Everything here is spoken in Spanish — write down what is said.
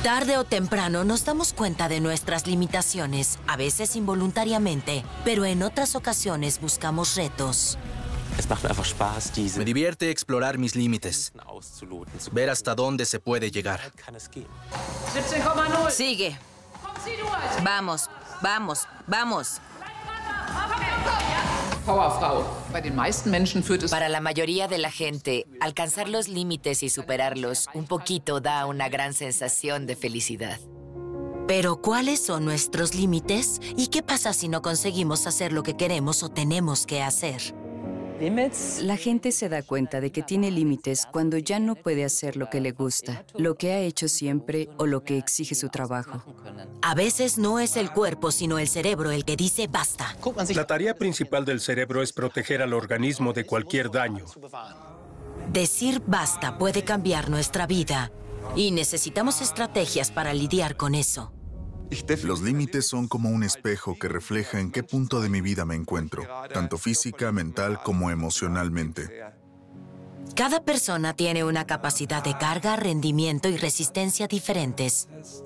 Tarde o temprano nos damos cuenta de nuestras limitaciones, a veces involuntariamente, pero en otras ocasiones buscamos retos. Me divierte explorar mis límites, ver hasta dónde se puede llegar. Sigue. Vamos, vamos, vamos. Para la mayoría de la gente, alcanzar los límites y superarlos un poquito da una gran sensación de felicidad. Pero, ¿cuáles son nuestros límites? ¿Y qué pasa si no conseguimos hacer lo que queremos o tenemos que hacer? La gente se da cuenta de que tiene límites cuando ya no puede hacer lo que le gusta, lo que ha hecho siempre o lo que exige su trabajo. A veces no es el cuerpo, sino el cerebro el que dice basta. La tarea principal del cerebro es proteger al organismo de cualquier daño. Decir basta puede cambiar nuestra vida y necesitamos estrategias para lidiar con eso. Los límites son como un espejo que refleja en qué punto de mi vida me encuentro, tanto física, mental como emocionalmente. Cada persona tiene una capacidad de carga, rendimiento y resistencia diferentes.